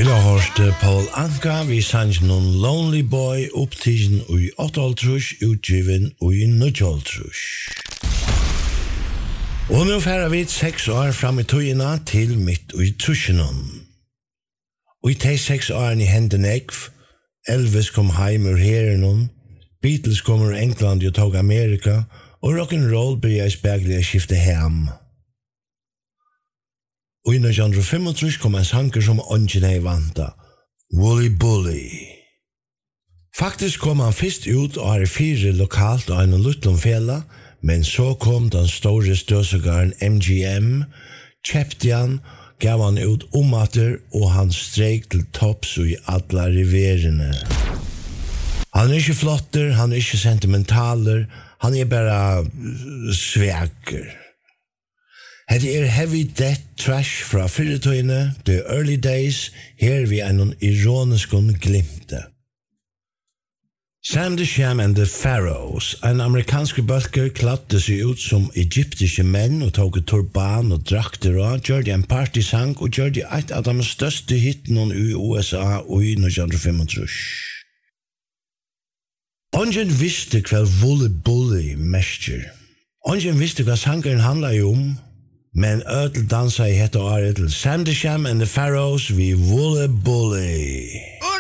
Paul Anka vi sang non Lonely Boy upptigen ui 88 utgiven ui 98. Og nu færa vi 6 år fram I tøyina til mitt ui trusjenon. Ui tei 6 åren I henden ekv, Elvis kom heim ur herenon, Beatles kom ur England og tog Amerika, og rock'n'roll byrja I spegli a skifte hem. Og I 1935 kom en sanger som ongen ei vanta, Wooly Bully. Faktisk kom han fyrst ut og har 4 lokalt og en luttlom fela, men så kom den store støsugaren MGM, kjøpte han, gav han ut omater og han streik til topps I alla riverene. Han ikke flotter, han ikke sentimentaler, han bara sveker. Det heavy death trash fra fyrretøyene, the early days, her vi noen ironiskon glimte. Sam the Sham and the Pharaohs, en amerikanske bølger kladde seg ut som egyptiske menn og tog turban og drakter og gjør en partysang og gjør et av de største hitene I USA og I 1935. Ongen visste hva Wooly Bully mestjer. Ongen visste hva sangeren handlet om, men ödel dansa I hette året til Sam the Sham and the Pharaohs vi Wooly Bully.